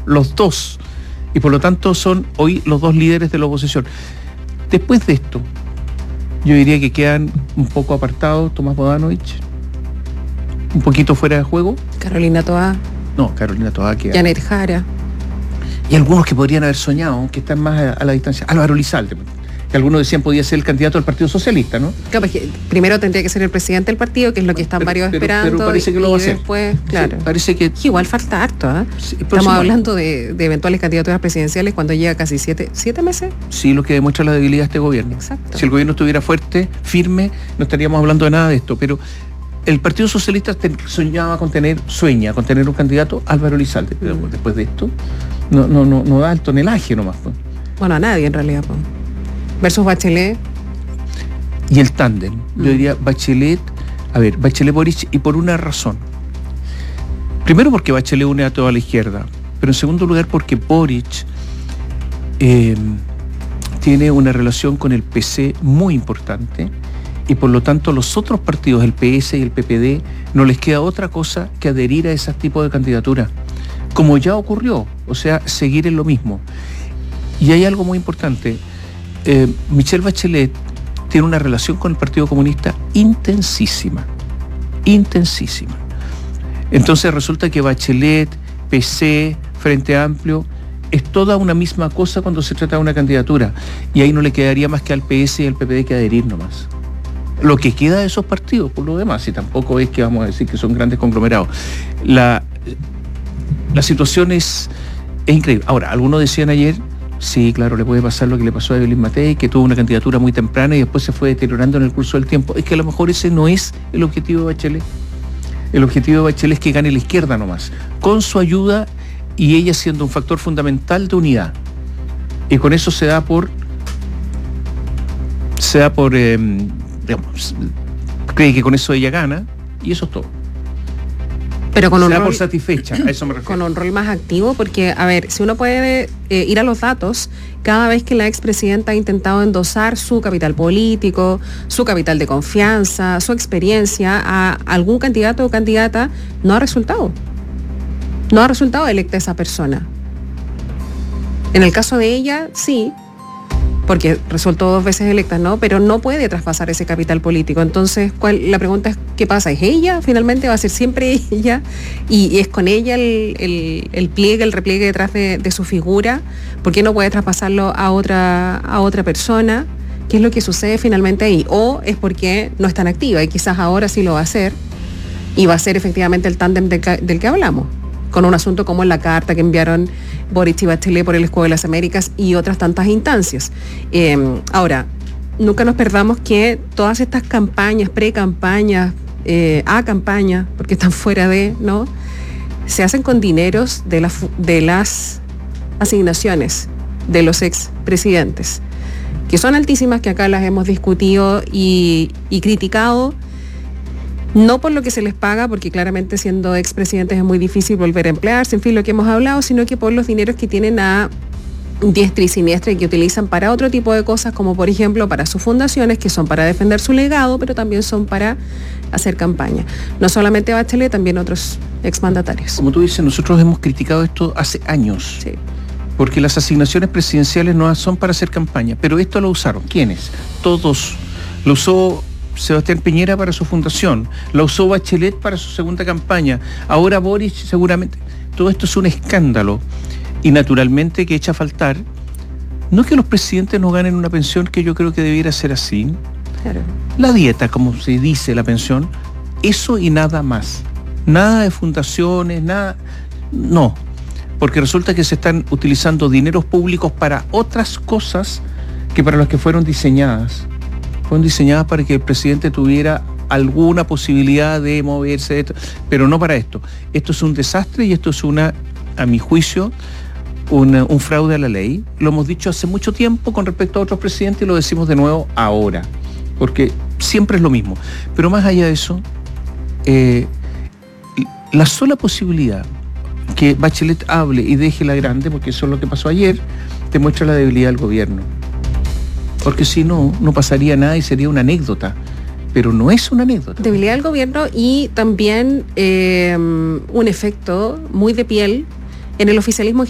los dos, y por lo tanto son hoy los dos líderes de la oposición. Después de esto, yo diría que quedan un poco apartados Tomás Bodanovich, un poquito fuera de juego. Carolina Toá. No, Carolina Toá queda. Janet Jara. Y algunos que podrían haber soñado, que están más a la distancia. Álvaro Elizalde, que algunos decían podía ser el candidato del Partido Socialista, ¿no? Claro, porque primero tendría que ser el presidente del partido, que es lo que están varios esperando. Pero parece que lo va a hacer. Después, claro. Sí, parece que... Igual falta harto, ¿eh? Sí, estamos hablando de eventuales candidaturas presidenciales cuando llega casi 7 meses. Sí, lo que demuestra la debilidad de este gobierno. Exacto. Si el gobierno estuviera fuerte, firme, no estaríamos hablando de nada de esto. Pero el Partido Socialista sueña con tener un candidato, Álvaro Elizalde. Pero después de esto, no da el tonelaje nomás. Pues. Bueno, a nadie en realidad. Pues. Versus Bachelet. Y el tándem. Yo diría Bachelet Boric, y por una razón. Primero porque Bachelet une a toda la izquierda, pero en segundo lugar porque Boric tiene una relación con el PC muy importante y por lo tanto los otros partidos, el PS y el PPD, no les queda otra cosa que adherir a ese tipo de candidatura, como ya ocurrió, o sea, seguir en lo mismo. Y hay algo muy importante. Michelle Bachelet tiene una relación con el Partido Comunista intensísima. Entonces resulta que Bachelet, PC, Frente Amplio, es toda una misma cosa cuando se trata de una candidatura. Y ahí no le quedaría más que al PS y al PPD que adherir nomás. Lo que queda de esos partidos, por lo demás, y tampoco es que vamos a decir que son grandes conglomerados. La situación es increíble. Ahora, algunos decían ayer, sí, claro, le puede pasar lo que le pasó a Evelyn Matei, que tuvo una candidatura muy temprana y después se fue deteriorando en el curso del tiempo. Es que a lo mejor ese no es el objetivo de Bachelet. El objetivo de Bachelet es que gane la izquierda nomás, con su ayuda y ella siendo un factor fundamental de unidad. Y con eso se da por digamos, cree que con eso ella gana y eso es todo. Pero con un rol, por satisfecha, a eso me refiero. Con un rol más activo, porque, a ver, si uno puede ir a los datos, cada vez que la expresidenta ha intentado endosar su capital político, su capital de confianza, su experiencia a algún candidato o candidata, no ha resultado. No ha resultado electa esa persona. En el caso de ella, sí, porque resultó 2 veces electa, ¿no? Pero no puede traspasar ese capital político. Entonces, la pregunta es, ¿qué pasa? ¿Es ella? Finalmente va a ser siempre ella, y es con ella el pliegue, el repliegue detrás de su figura. ¿Por qué no puede traspasarlo a otra persona? ¿Qué es lo que sucede finalmente ahí? O es porque no es tan activa y quizás ahora sí lo va a hacer, y va a ser efectivamente el tándem del que hablamos, con un asunto como la carta que enviaron Boric y Bachelet por el Escudo de las Américas y otras tantas instancias. Ahora, nunca nos perdamos que todas estas campañas, pre-campañas, a campaña, porque están fuera de, ¿no? Se hacen con dineros de las asignaciones de los expresidentes, que son altísimas, que acá las hemos discutido y criticado. No por lo que se les paga, porque claramente siendo expresidentes es muy difícil volver a emplearse, en fin, lo que hemos hablado, sino que por los dineros que tienen a diestra y siniestra y que utilizan para otro tipo de cosas, como por ejemplo para sus fundaciones, que son para defender su legado, pero también son para hacer campaña. No solamente Bachelet, también otros exmandatarios. Como tú dices, nosotros hemos criticado esto hace años. Sí. Porque las asignaciones presidenciales no son para hacer campaña, pero esto lo usaron. ¿Quiénes? Todos. Lo usó Sebastián Piñera para su fundación, la usó Bachelet para su segunda campaña, ahora Boric seguramente. Todo esto es un escándalo y naturalmente que echa a faltar, no que los presidentes no ganen una pensión, que yo creo que debiera ser así, claro. La dieta, como se dice, la pensión, eso y nada más, nada de fundaciones, nada, no, porque resulta que se están utilizando dineros públicos para otras cosas que para las que fueron diseñadas. Fueron diseñadas para que el presidente tuviera alguna posibilidad de moverse, pero no para esto. Esto es un desastre y esto es a mi juicio, un fraude a la ley. Lo hemos dicho hace mucho tiempo con respecto a otros presidentes y lo decimos de nuevo ahora, porque siempre es lo mismo. Pero más allá de eso, la sola posibilidad que Bachelet hable y deje la grande, porque eso es lo que pasó ayer, demuestra la debilidad del gobierno. Porque si no, no pasaría nada y sería una anécdota. Pero no es una anécdota. Debilidad del gobierno y también un efecto muy de piel en el oficialismo